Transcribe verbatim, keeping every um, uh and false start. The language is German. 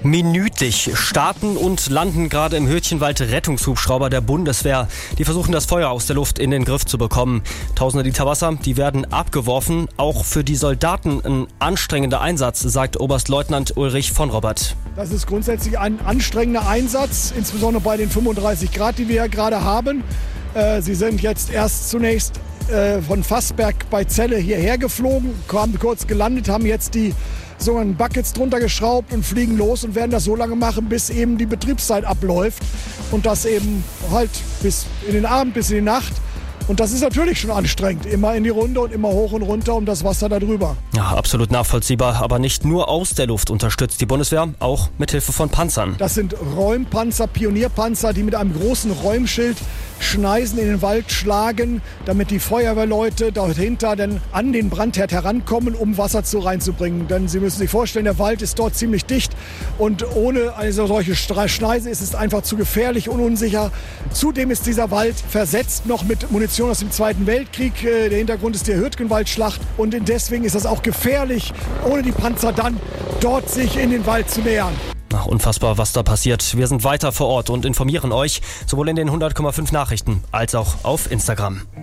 Minütlich starten und landen gerade im Hürtchenwald Rettungshubschrauber der Bundeswehr. Die versuchen, das Feuer aus der Luft in den Griff zu bekommen. Tausende Liter Wasser, die werden abgeworfen. Auch für die Soldaten ein anstrengender Einsatz, sagt Oberstleutnant Ulrich von Robert. Das ist grundsätzlich ein anstrengender Einsatz, insbesondere bei den fünfunddreißig Grad, die wir ja gerade haben. Äh, sie sind jetzt erst zunächst äh, von Fassberg bei Celle hierher geflogen, haben kurz gelandet, haben jetzt die sogenannten Buckets drunter geschraubt und fliegen los und werden das so lange machen, bis eben die Betriebszeit abläuft. Und das eben halt bis in den Abend, bis in die Nacht. Und das ist natürlich schon anstrengend. Immer in die Runde und immer hoch und runter um das Wasser da drüber. Ja, absolut nachvollziehbar. Aber nicht nur aus der Luft unterstützt die Bundeswehr, auch mit Hilfe von Panzern. Das sind Räumpanzer, Pionierpanzer, die mit einem großen Räumschild Schneisen in den Wald schlagen, damit die Feuerwehrleute dahinter dann an den Brandherd herankommen, um Wasser zu reinzubringen. Denn Sie müssen sich vorstellen, der Wald ist dort ziemlich dicht und ohne eine solche Schneise ist es einfach zu gefährlich und unsicher. Zudem ist dieser Wald versetzt noch mit Munition aus dem Zweiten Weltkrieg. Der Hintergrund ist die Hürtgenwaldschlacht und deswegen ist das auch gefährlich, ohne die Panzer dann dort sich in den Wald zu nähern. Ach, unfassbar, was da passiert. Wir sind weiter vor Ort und informieren euch, sowohl in den hundert Komma fünf Nachrichten als auch auf Instagram.